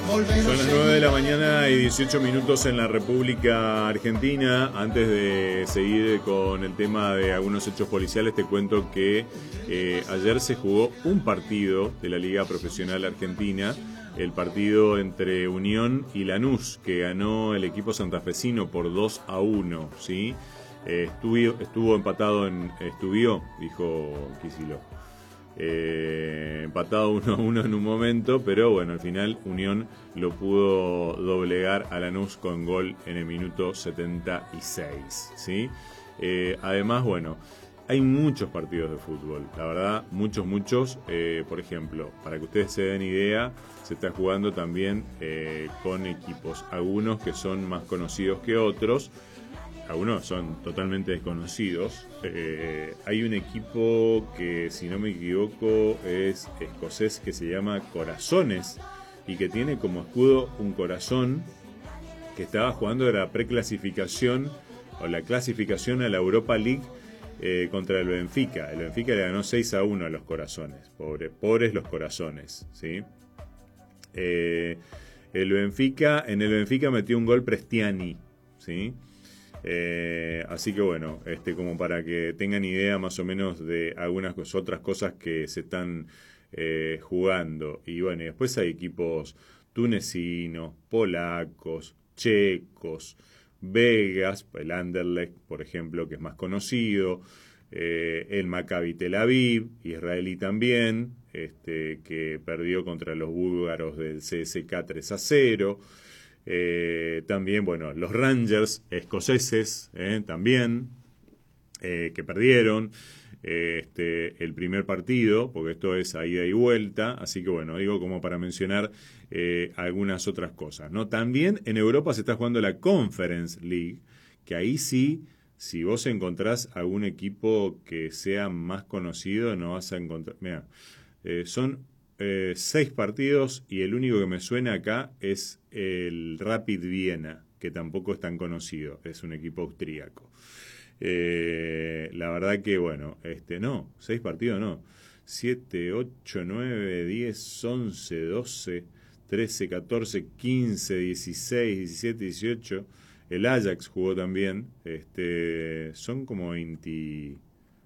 Son las 9 de la mañana y 18 minutos en la República Argentina. Antes de seguir con el tema de algunos hechos policiales, te cuento que ayer se jugó un partido de la Liga Profesional Argentina, el partido entre Unión y Lanús, que ganó el equipo santafesino por 2-1, ¿sí? Estuvo empatado dijo Kicillof. Empatado 1-1 en un momento, pero bueno, al final Unión lo pudo doblegar a Lanús con gol en el minuto 76, ¿sí? Además, bueno, hay muchos partidos de fútbol, la verdad, muchos. Por ejemplo, para que ustedes se den idea, se está jugando también con equipos, algunos que son más conocidos que otros. Algunos son totalmente desconocidos. Hay un equipo que, si no me equivoco, es escocés, que se llama Corazones y que tiene como escudo un corazón, que estaba jugando la preclasificación o la clasificación a la Europa League contra el Benfica. El Benfica le ganó 6-1 a los Corazones. Pobres los Corazones, ¿sí? En el Benfica metió un gol Prestiani, ¿sí? Así que bueno, como para que tengan idea más o menos de algunas otras cosas que se están jugando. Y bueno, y después hay equipos tunecinos, polacos, checos, belgas, el Anderlecht, por ejemplo, que es más conocido, el Maccabi Tel Aviv, israelí también, que perdió contra los búlgaros del CSKA 3-0. También, bueno, los Rangers escoceses también, que perdieron el primer partido, porque esto es a ida y vuelta, así que bueno, digo como para mencionar algunas otras cosas, ¿no? También en Europa se está jugando la Conference League, que ahí sí, si vos encontrás algún equipo que sea más conocido, no vas a encontrar. Mira, son 6 partidos y el único que me suena acá es el Rapid Viena, que tampoco es tan conocido, es un equipo austríaco. La verdad que bueno, 6 partidos no, 7, 8, 9, 10, 11, 12, 13, 14, 15, 16, 17, 18. El Ajax jugó también, son como 20,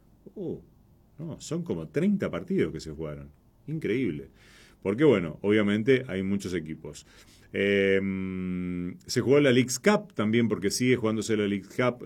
son como 30 partidos que se jugaron. Increíble. Porque bueno, obviamente hay muchos equipos. Se jugó la Leagues Cup también, porque sigue jugándose la Leagues Cup,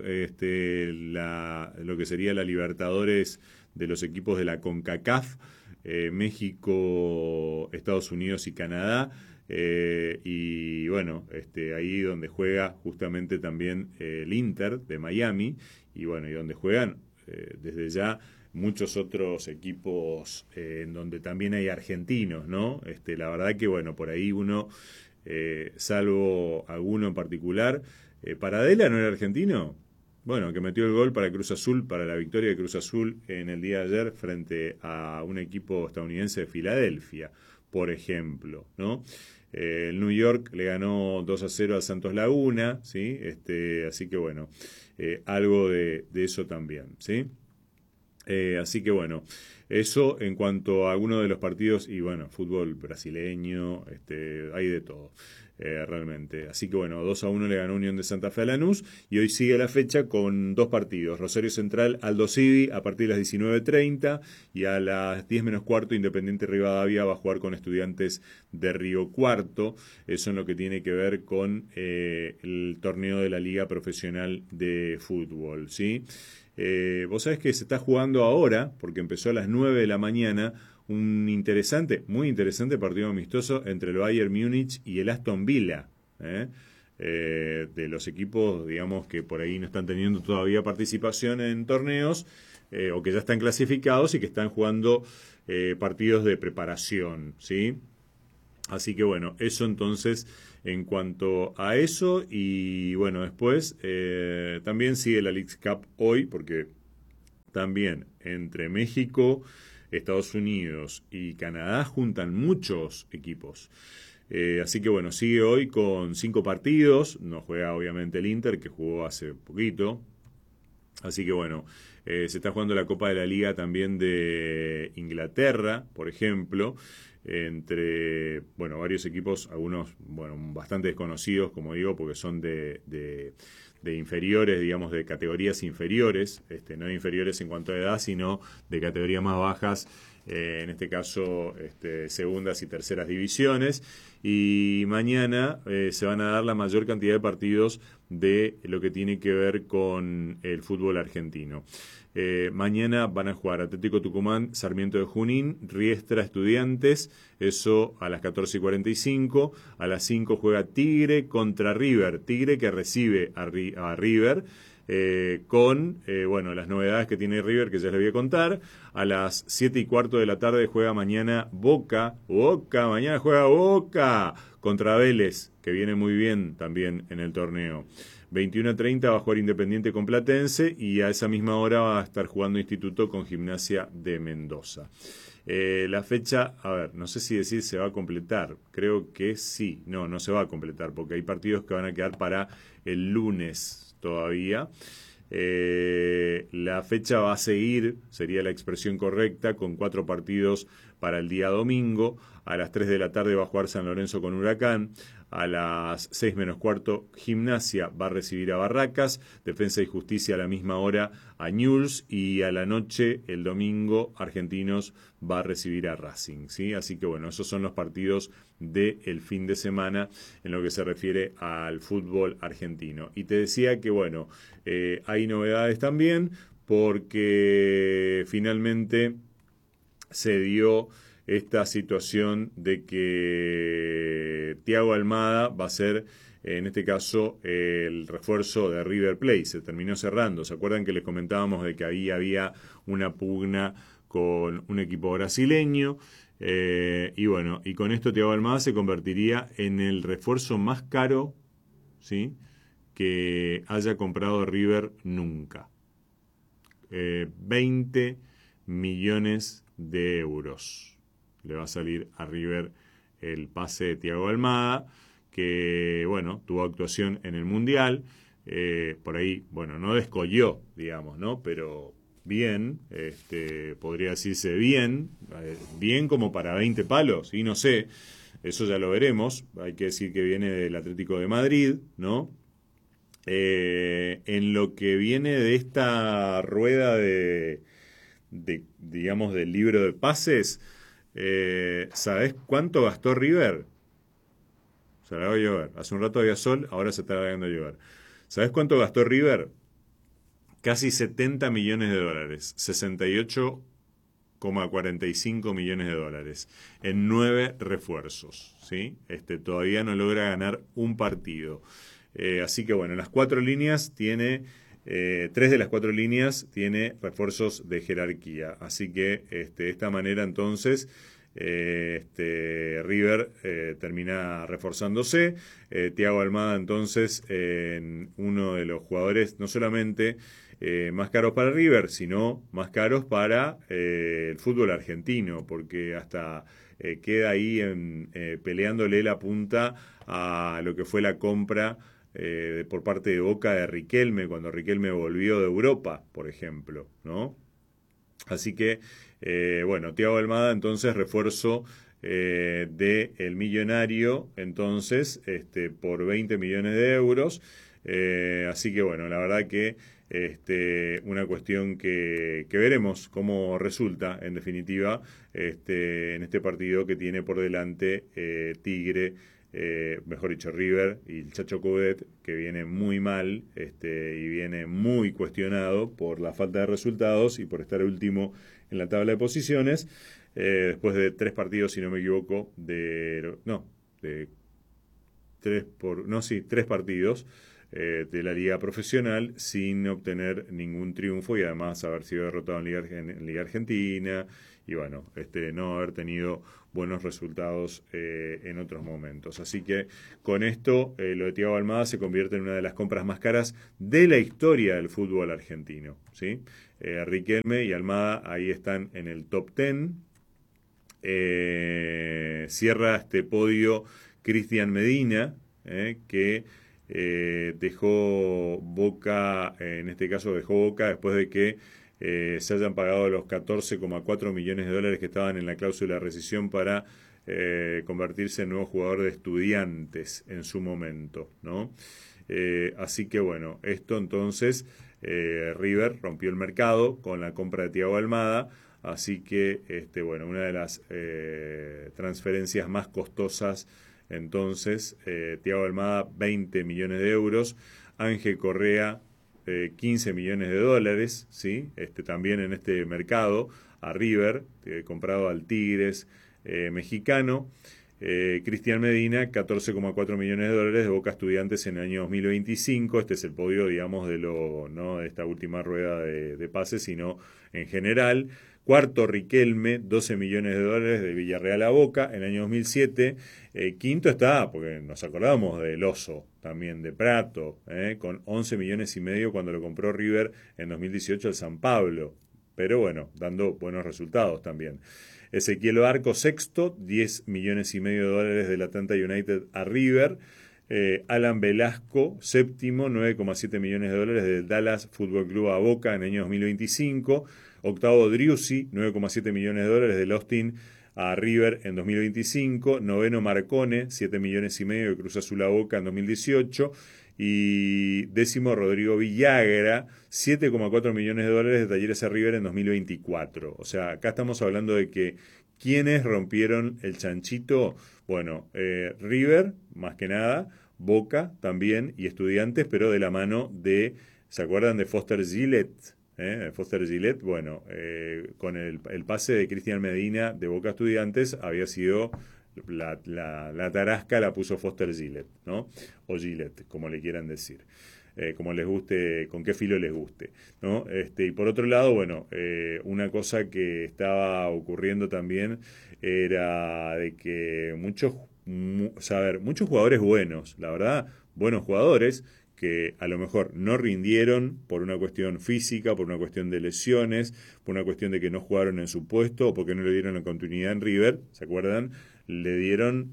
lo que sería la Libertadores de los equipos de la CONCACAF, México, Estados Unidos y Canadá. Y bueno, ahí donde juega justamente también el Inter de Miami, y bueno, y donde juegan desde ya muchos otros equipos en donde también hay argentinos, ¿no? La verdad que, bueno, por ahí uno, salvo alguno en particular, Paradela no era argentino, bueno, que metió el gol para Cruz Azul, para la victoria de Cruz Azul en el día de ayer frente a un equipo estadounidense de Filadelfia, por ejemplo, ¿no? El New York le ganó 2-0 al Santos Laguna, ¿sí? Así que, bueno, algo de eso también, ¿sí? Así que bueno, eso en cuanto a algunos de los partidos. Y bueno, fútbol brasileño, hay de todo, realmente. Así que bueno, 2-1 le ganó Unión de Santa Fe a Lanús, y hoy sigue la fecha con 2 partidos: Rosario Central Aldo Civi a partir de las 19:30, y a las 10 menos cuarto Independiente Rivadavia va a jugar con Estudiantes de Río Cuarto. Eso en lo que tiene que ver con el torneo de la Liga Profesional de Fútbol, ¿sí? Vos sabés que se está jugando ahora, porque empezó a las 9 de la mañana, un muy interesante partido amistoso entre el Bayern Múnich y el Aston Villa, de los equipos, digamos, que por ahí no están teniendo todavía participación en torneos, o que ya están clasificados y que están jugando partidos de preparación, ¿sí? Así que bueno, eso entonces en cuanto a eso. Y bueno, después también sigue la Leagues Cup hoy, porque también entre México, Estados Unidos y Canadá juntan muchos equipos. Así que bueno, sigue hoy con 5 partidos. No juega obviamente el Inter, que jugó hace poquito. Así que bueno, se está jugando la Copa de la Liga también de Inglaterra, por ejemplo, entre, bueno, varios equipos, algunos, bueno, bastante desconocidos, como digo, porque son de inferiores, digamos, de categorías inferiores, no inferiores en cuanto a edad, sino de categorías más bajas, en este caso segundas y terceras divisiones. Y mañana se van a dar la mayor cantidad de partidos de lo que tiene que ver con el fútbol argentino. Mañana van a jugar Atlético Tucumán, Sarmiento de Junín, Riestra, Estudiantes, eso a las 14:45. A las 5 juega Tigre contra River. Tigre que recibe a River. Con bueno, las novedades que tiene River, que ya les voy a contar. A las 7:15 de la tarde juega mañana Boca, mañana juega Boca contra Vélez, que viene muy bien también en el torneo. 21:30 va a jugar Independiente con Platense y a esa misma hora va a estar jugando Instituto con Gimnasia de Mendoza. La fecha, a ver, no sé si decir se va a completar, creo que sí, no se va a completar porque hay partidos que van a quedar para el lunes todavía. La fecha va a seguir, sería la expresión correcta, con 4 partidos para el día domingo. A las 3 de la tarde va a jugar San Lorenzo con Huracán. A las 6:15 Gimnasia va a recibir a Barracas. Defensa y Justicia a la misma hora a Newell's. Y a la noche, el domingo, Argentinos va a recibir a Racing, ¿sí? Así que bueno, esos son los partidos del fin de semana en lo que se refiere al fútbol argentino. Y te decía que bueno, hay novedades también porque finalmente se dio esta situación de que Thiago Almada va a ser, en este caso, el refuerzo de River Plate. Se terminó cerrando. ¿Se acuerdan que les comentábamos de que ahí había una pugna con un equipo brasileño? Y bueno, y con esto Thiago Almada se convertiría en el refuerzo más caro, ¿sí?, que haya comprado River nunca. 20 millones de euros le va a salir a River el pase de Thiago Almada, que bueno, tuvo actuación en el Mundial, por ahí, bueno, no descolló, digamos, ¿no? Pero bien, podría decirse bien, bien como para 20 palos, y no sé, eso ya lo veremos. Hay que decir que viene del Atlético de Madrid, ¿no? En lo que viene de esta rueda digamos, del libro de pases, ¿sabés cuánto gastó River? Se largó a llover. Hace un rato había sol, ahora se está largando a llover. ¿Sabés cuánto gastó River? Casi 70 millones de dólares. 68,45 millones de dólares en 9 refuerzos, ¿sí? Todavía no logra ganar un partido. Así que bueno, las 4 líneas tiene, 3 de las 4 líneas tiene refuerzos de jerarquía. Así que de esta manera entonces River termina reforzándose. Thiago Almada entonces en uno de los jugadores no solamente más caros para River, sino más caros para el fútbol argentino, porque hasta queda ahí peleándole la punta a lo que fue la compra por parte de Boca de Riquelme, cuando Riquelme volvió de Europa, por ejemplo, ¿no? Así que, bueno, Thiago Almada, entonces, refuerzo de el millonario, entonces, por 20 millones de euros. Así que, bueno, la verdad que una cuestión que veremos cómo resulta, en definitiva, en este partido que tiene por delante Tigre, mejor dicho River, y el Chacho Coudet, que viene muy mal y viene muy cuestionado por la falta de resultados y por estar último en la tabla de posiciones, después de 3 partidos, si no me equivoco, de 3 partidos de la liga profesional sin obtener ningún triunfo y además haber sido derrotado en Liga Argentina y bueno, no haber tenido buenos resultados en otros momentos. Así que con esto lo de Thiago Almada se convierte en una de las compras más caras de la historia del fútbol argentino, ¿sí? Riquelme y Almada ahí están en el top 10. Cierra este podio Cristian Medina, que dejó Boca, en este caso dejó Boca después de que se hayan pagado los 14,4 millones de dólares que estaban en la cláusula de rescisión para convertirse en nuevo jugador de Estudiantes en su momento, ¿no? Así que bueno, esto entonces River rompió el mercado con la compra de Thiago Almada, así que bueno, una de las transferencias más costosas entonces, Thiago Almada 20 millones de euros, Ángel Correa 15 millones de dólares, ¿sí? También en este mercado, a River, comprado al Tigres mexicano. Cristian Medina, 14,4 millones de dólares de Boca Estudiantes en el año 2025. Este es el podio, digamos, no de esta última rueda de pases, sino en general. Cuarto, Riquelme, 12 millones de dólares de Villarreal a Boca en el año 2007. Quinto está, porque nos acordamos del Oso, también de Prato, con 11 millones y medio cuando lo compró River en 2018 al San Pablo. Pero bueno, dando buenos resultados también. Ezequiel Barco, sexto, 10 millones y medio de dólares del Atlanta United a River. Alan Velasco, séptimo, 9,7 millones de dólares del Dallas Fútbol Club a Boca en el año 2025. Octavo, Driussi, 9,7 millones de dólares del Austin a River en 2025. Noveno, Marcone, 7 millones y medio de Cruz Azul a Boca en 2018. Y décimo, Rodrigo Villagra, 7,4 millones de dólares de Talleres a River en 2024. O sea, acá estamos hablando de que ¿quiénes rompieron el chanchito? Bueno, River, más que nada, Boca también y Estudiantes, pero de la mano de, ¿se acuerdan de Foster Gillett? Foster Gillett, bueno, con el pase de Cristian Medina de Boca Estudiantes había sido la tarasca la puso Foster Gillett, ¿no? O Gillett, como le quieran decir. Como les guste, con qué filo les guste, ¿no? Y por otro lado, bueno, una cosa que estaba ocurriendo también era de que muchos jugadores buenos, la verdad, buenos jugadores, que a lo mejor no rindieron por una cuestión física, por una cuestión de lesiones, por una cuestión de que no jugaron en su puesto o porque no le dieron la continuidad en River, ¿se acuerdan? Le dieron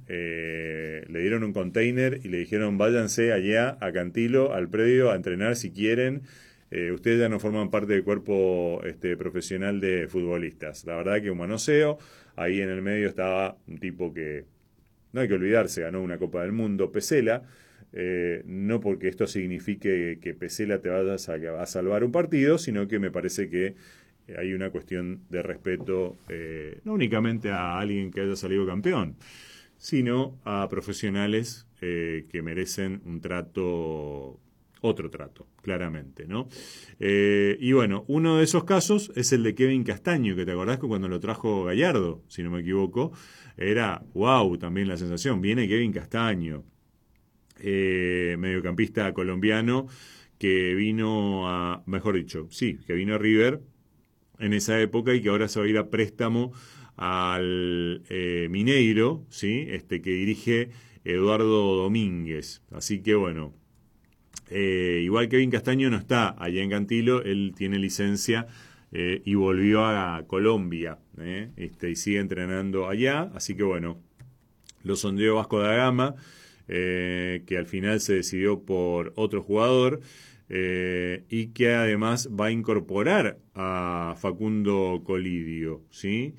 un container y le dijeron váyanse allá a Cantilo, al predio, a entrenar si quieren. Ustedes ya no forman parte del cuerpo profesional de futbolistas. La verdad que un manoseo. Ahí en el medio estaba un tipo que, no hay que olvidarse, ganó una Copa del Mundo, Pesela. No porque esto signifique que Pesela te vayas a salvar un partido, sino que me parece que hay una cuestión de respeto no únicamente a alguien que haya salido campeón, sino a profesionales que merecen un trato, otro trato, claramente, ¿no? Y bueno, uno de esos casos es el de Kevin Castaño, que te acordás que cuando lo trajo Gallardo, si no me equivoco, era wow también la sensación, viene Kevin Castaño, mediocampista colombiano que vino que vino a River en esa época y que ahora se va a ir a préstamo al Mineiro, ¿sí? Que dirige Eduardo Domínguez. Así que bueno, igual Kevin Castaño no está allá en Cantilo, él tiene licencia y volvió a Colombia, y sigue entrenando allá. Así que bueno, lo sondeó Vasco da Gama, que al final se decidió por otro jugador. Y que además va a incorporar a Facundo Colidio, ¿sí?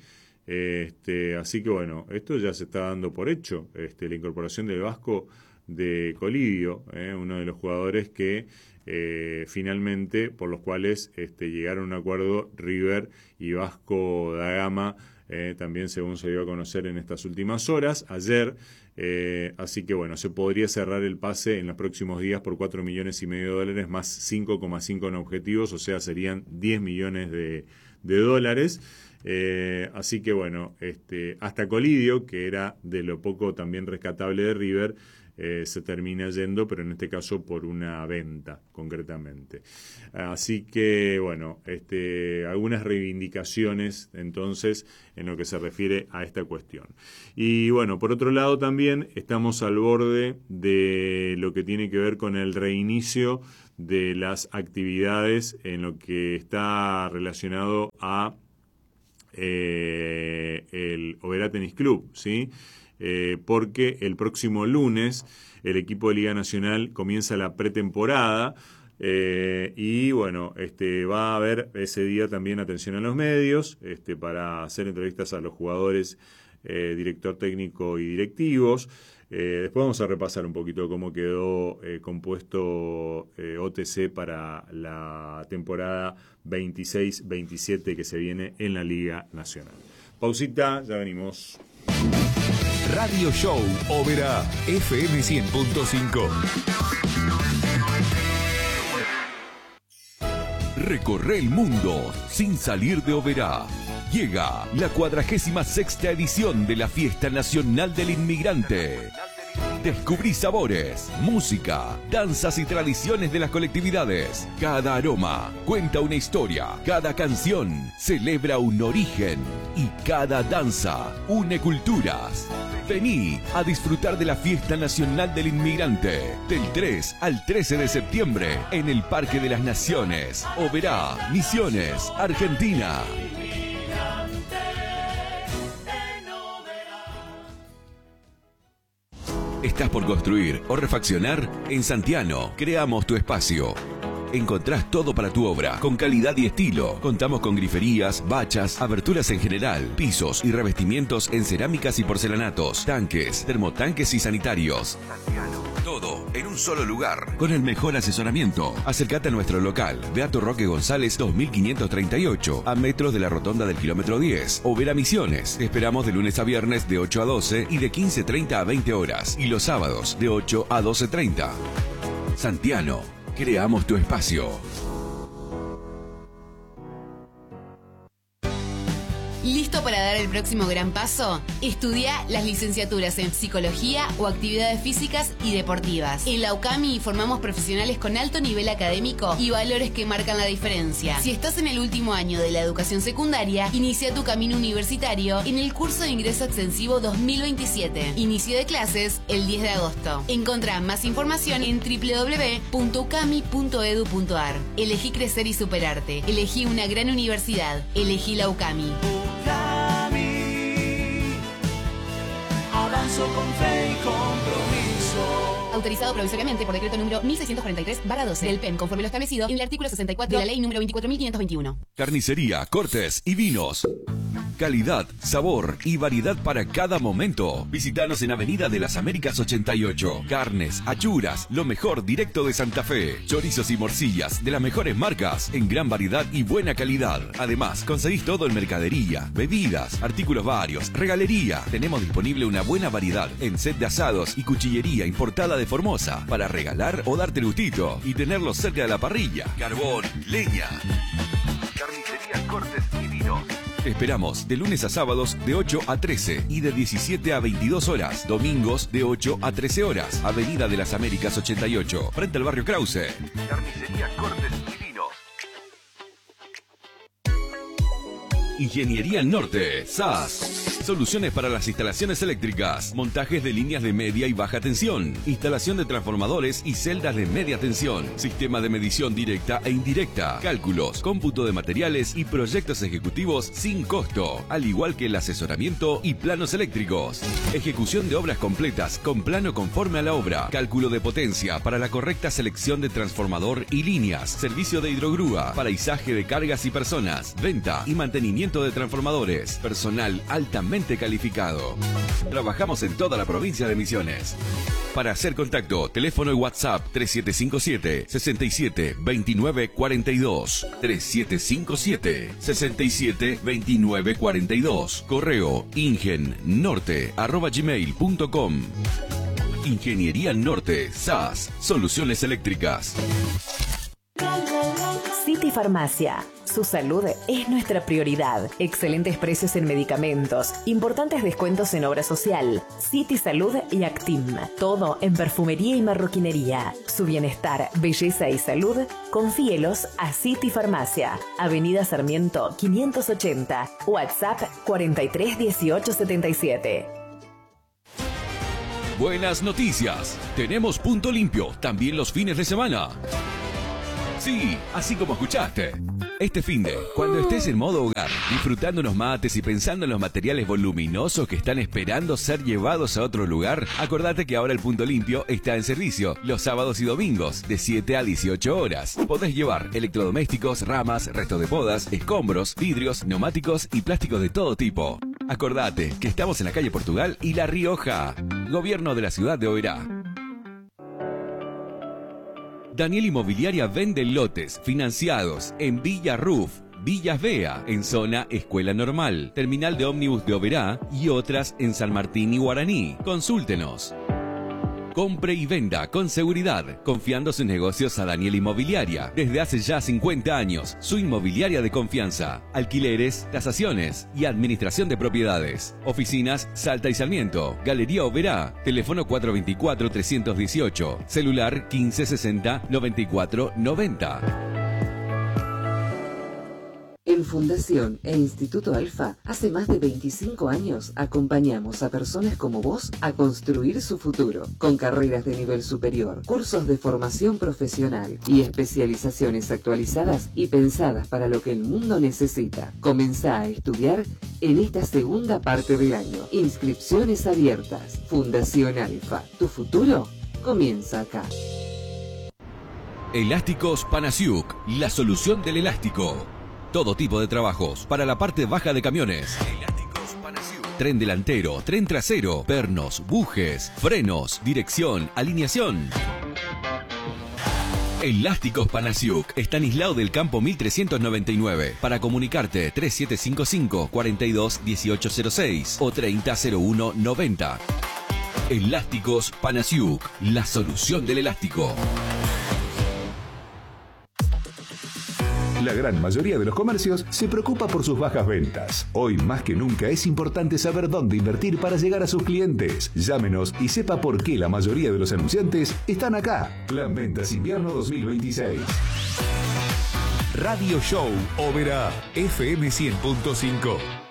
Así que bueno, esto ya se está dando por hecho, la incorporación del Vasco de Colidio, uno de los jugadores que finalmente, por los cuales llegaron a un acuerdo River y Vasco da Gama, también según se dio a conocer en estas últimas horas, ayer. Así que bueno, se podría cerrar el pase en los próximos días por 4 millones y medio de dólares más 5,5 en objetivos, o sea, serían 10 millones de dólares. Así que bueno, hasta Colidio, que era de lo poco también rescatable de River, se termina yendo, pero en este caso por una venta concretamente. Así que bueno, algunas reivindicaciones entonces en lo que se refiere a esta cuestión. Y bueno, por otro lado también estamos al borde de lo que tiene que ver con el reinicio de las actividades en lo que está relacionado a el Oberá Tenis Club, ¿sí? porque el próximo lunes el equipo de Liga Nacional comienza la pretemporada. Y bueno, va a haber ese día también atención a los medios para hacer entrevistas a los jugadores, director técnico y directivos. Después vamos a repasar un poquito cómo quedó compuesto OTC para la temporada 26-27 que se viene en la Liga Nacional. Pausita, ya venimos. Radio Show Oberá FM 100.5. Recorre el mundo sin salir de Oberá. Llega la 46ª edición de la Fiesta Nacional del Inmigrante. Descubrí sabores, música, danzas y tradiciones de las colectividades. Cada aroma cuenta una historia, cada canción celebra un origen y cada danza une culturas. Vení a disfrutar de la Fiesta Nacional del Inmigrante del 3 al 13 de septiembre en el Parque de las Naciones, Oberá, Misiones, Argentina. ¿Estás por construir o refaccionar? En Santiano, creamos tu espacio. Encontrás todo para tu obra, con calidad y estilo. Contamos con griferías, bachas, aberturas en general, pisos y revestimientos en cerámicas y porcelanatos, tanques, termotanques y sanitarios. Todo en un solo lugar, con el mejor asesoramiento. Acércate a nuestro local, Beato Roque González 2538, a metros de la rotonda del kilómetro 10. Oberá Misiones. Te esperamos de lunes a viernes de 8 a 12 y de 15:30 a 20 horas. Y los sábados de 8 a 12:30. Santiano, creamos tu espacio. ¿Listo para dar el próximo gran paso? Estudia las licenciaturas en Psicología o Actividades Físicas y Deportivas. En la UCAMI formamos profesionales con alto nivel académico y valores que marcan la diferencia. Si estás en el último año de la educación secundaria, inicia tu camino universitario en el curso de ingreso extensivo 2027. Inicio de clases el 10 de agosto. Encontrá más información en www.ucami.edu.ar. Elegí crecer y superarte. Elegí una gran universidad. Elegí la UCAMI. Avanzo con fe y compromiso. Autorizado provisoriamente por decreto número 1643/12 del PEM, conforme lo establecido en el artículo 64 de la ley número 24.521. Carnicería, cortes y vinos. Calidad, sabor y variedad para cada momento. Visítanos en Avenida de las Américas 88. Carnes, achuras, lo mejor directo de Santa Fe. Chorizos y morcillas de las mejores marcas en gran variedad y buena calidad. Además, conseguís todo en mercadería, bebidas, artículos varios, regalería. Tenemos disponible una buena variedad en set de asados y cuchillería importada de Formosa para regalar o darte el gustito y tenerlo cerca de la parrilla. Carbón, leña. Carnicería, cortes y vinos. Te esperamos de lunes a sábados de 8 a 13 y de 17 a 22 horas. Domingos de 8 a 13 horas. Avenida de las Américas 88, frente al barrio Krause. Carnicería, cortes y vinos. Ingeniería Norte, SAS. Soluciones para las instalaciones eléctricas, montajes de líneas de media y baja tensión, instalación de transformadores y celdas de media tensión, sistema de medición directa e indirecta, cálculos, cómputo de materiales y proyectos ejecutivos sin costo, al igual que el asesoramiento y planos eléctricos. Ejecución de obras completas con plano conforme a la obra, cálculo de potencia para la correcta selección de transformador y líneas, servicio de hidrogrúa para izaje de cargas y personas, venta y mantenimiento de transformadores, personal altamente calificado. Trabajamos en toda la provincia de Misiones. Para hacer contacto, teléfono y WhatsApp 3757 67 29 42, 3757 67 29 42, correo ingennorte@gmail.com. Ingeniería Norte, SAS, soluciones eléctricas. City Farmacia. Su salud es nuestra prioridad. Excelentes precios en medicamentos, importantes descuentos en obra social, City Salud y Actim. Todo en perfumería y marroquinería. Su bienestar, belleza y salud, confíelos a City Farmacia. Avenida Sarmiento 580. WhatsApp 43 18 77. Buenas noticias. Tenemos punto limpio también los fines de semana. Sí, así como escuchaste. Este finde, cuando estés en modo hogar, disfrutando unos mates y pensando en los materiales voluminosos que están esperando ser llevados a otro lugar, acordate que ahora el Punto Limpio está en servicio los sábados y domingos de 7 a 18 horas. Podés llevar electrodomésticos, ramas, restos de podas, escombros, vidrios, neumáticos y plásticos de todo tipo. Acordate que estamos en la calle Portugal y La Rioja. Gobierno de la ciudad de Oberá. Daniel Inmobiliaria vende lotes financiados en Villa Ruf, Villas Bea, en zona Escuela Normal, Terminal de Ómnibus de Oberá y otras en San Martín y Guaraní. Consúltenos. Compre y venda con seguridad, confiando sus negocios a Daniel Inmobiliaria. Desde hace ya 50 años, su inmobiliaria de confianza. Alquileres, tasaciones y administración de propiedades. Oficinas Salta y Sarmiento. Galería Oberá. Teléfono 424-318. Celular 1560-9490. En Fundación e Instituto Alfa, hace más de 25 años acompañamos a personas como vos a construir su futuro, con carreras de nivel superior, cursos de formación profesional y especializaciones actualizadas y pensadas para lo que el mundo necesita. Comenzá a estudiar en esta segunda parte del año. Inscripciones abiertas. Fundación Alfa. Tu futuro comienza acá. Elásticos Panasiuk, la solución del elástico. Todo tipo de trabajos para la parte baja de camiones. Elásticos Panasiuk. Tren delantero, tren trasero, pernos, bujes, frenos, dirección, alineación. Elásticos Panasiuk, Estanislao del Campo 1399. Para comunicarte 3755 42 1806 o 300190. Elásticos Panasiuk, la solución del elástico. La gran mayoría de los comercios se preocupa por sus bajas ventas. Hoy más que nunca es importante saber dónde invertir para llegar a sus clientes. Llámenos y sepa por qué la mayoría de los anunciantes están acá. Plan Ventas Invierno 2026. Radio Show Oberá FM 100.5.